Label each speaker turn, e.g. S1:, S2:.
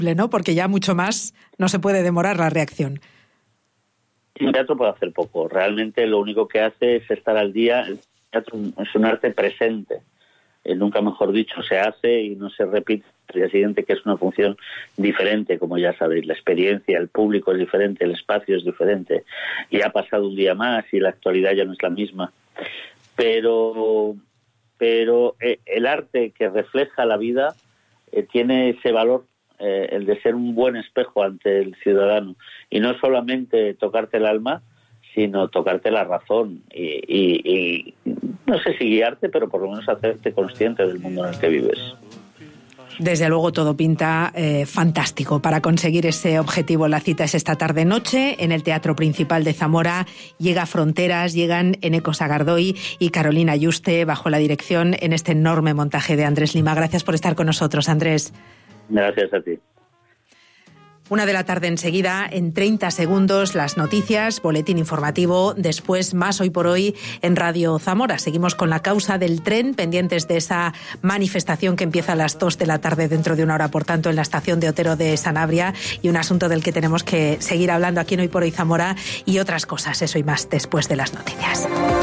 S1: ¿no? Porque ya mucho más no se puede demorar la reacción.
S2: El teatro puede hacer poco. Realmente lo único que hace es estar al día. El teatro es un arte presente. Nunca mejor dicho, se hace y no se repite al día siguiente, que es una función diferente, como ya sabéis. La experiencia, el público es diferente, el espacio es diferente. Y ha pasado un día más y la actualidad ya no es la misma. Pero el arte que refleja la vida tiene ese valor, el de ser un buen espejo ante el ciudadano. Y no solamente tocarte el alma, sino tocarte la razón y no sé si guiarte, pero por lo menos hacerte consciente del mundo en el que vives.
S1: Desde luego todo pinta fantástico para conseguir ese objetivo. La cita es esta tarde-noche en el Teatro Principal de Zamora. Llega Fronteras, llegan Eneko Sagardoy y Carolina Yuste bajo la dirección en este enorme montaje de Andrés Lima. Gracias por estar con nosotros, Andrés.
S2: Gracias a ti.
S1: 1 de la tarde enseguida, en 30 segundos, las noticias, boletín informativo, después más Hoy por Hoy en Radio Zamora. Seguimos con la causa del tren, pendientes de esa manifestación que empieza a las 2 de la tarde dentro de 1 hora, por tanto, en la estación de Otero de Sanabria, y un asunto del que tenemos que seguir hablando aquí en Hoy por Hoy Zamora y otras cosas, eso y más después de las noticias.